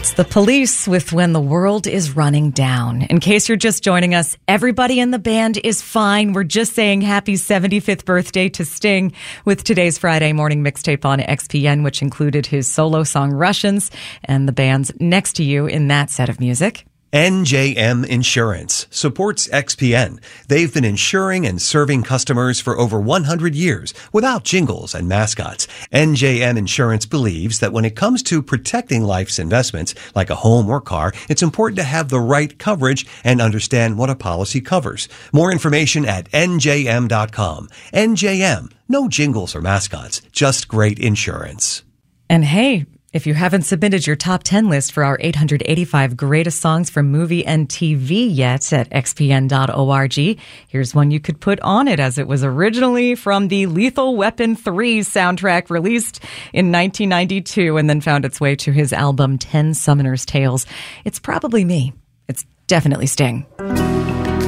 That's The Police with When the World is Running Down. In case you're just joining us, everybody in the band is fine. We're just saying happy 75th birthday to Sting with today's Friday morning mixtape on XPN, which included his solo song Russians and the band's Next to You in that set of music. NJM Insurance supports XPN. They've been insuring and serving customers for over 100 years without jingles and mascots. NJM Insurance believes that when it comes to protecting life's investments, like a home or car, it's important to have the right coverage and understand what a policy covers. More information at njm.com. NJM, no jingles or mascots, just great insurance. And hey, if you haven't submitted your top 10 list for our 885 greatest songs from movie and TV yet at xpn.org, here's one you could put on it, as it was originally from the Lethal Weapon 3 soundtrack released in 1992 and then found its way to his album 10 Summoner's Tales. It's probably me. It's definitely Sting.